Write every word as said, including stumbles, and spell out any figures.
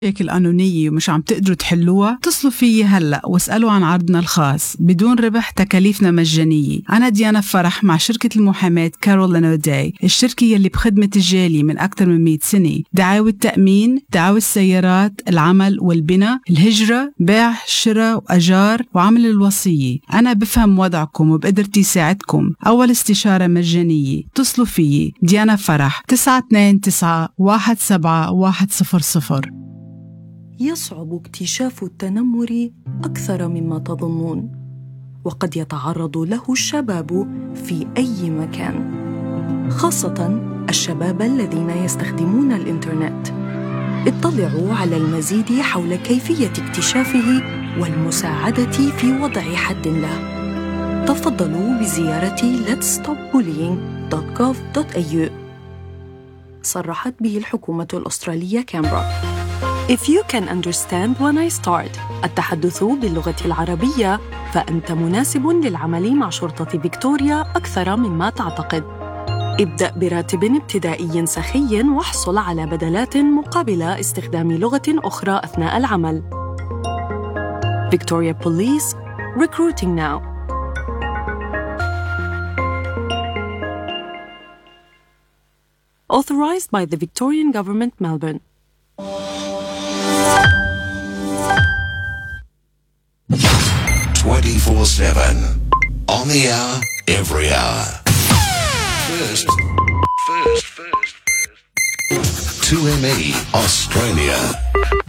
هيك القانونية ومش عم تقدروا تحلوها، اتصلوا فيي هلأ واسألوا عن عرضنا الخاص بدون ربح، تكاليفنا مجانية. أنا ديانا فرح مع شركة المحاماة كارولين أوداي، الشركة يلي بخدمة الجالية من أكثر من مئة سنة. دعاوى التأمين، دعاوى السيارات، العمل والبناء، الهجرة، بيع، شراء وأجار، وعمل الوصية. أنا بفهم وضعكم وبقدرتي ساعدكم. أول استشارة مجانية. اتصلوا فيي ديانا فرح تسعة اثنين تسعة واحد سبعة واحد صفر صفر. يصعب اكتشاف التنمر أكثر مما تظنون، وقد يتعرض له الشباب في أي مكان، خاصة الشباب الذين يستخدمون الإنترنت. اطلعوا على المزيد حول كيفية اكتشافه والمساعدة في وضع حد له. تفضلوا بزيارة let's stop bullying dot gov dot a u. صرحت به الحكومة الأسترالية كامبرا. If you can understand when I start التحدث باللغة العربية، فأنت مناسب للعمل مع شرطة فيكتوريا أكثر مما تعتقد. ابدأ براتب ابتدائي سخي واحصل على بدلات مقابل استخدام لغة أخرى أثناء العمل. Victoria Police, recruiting now. Authorized by the Victorian Government, Melbourne. twenty-four seven. On the hour, every hour. First, first, first, first. two M E Australia.